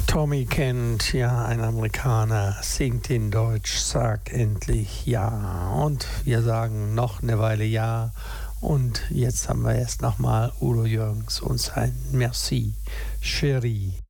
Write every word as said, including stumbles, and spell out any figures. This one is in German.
Tommy Kent, ja, ein Amerikaner, singt in Deutsch, sagt endlich ja. Und wir sagen noch eine Weile ja. Und jetzt haben wir erst nochmal Udo Jürgens und sein Merci, Chérie.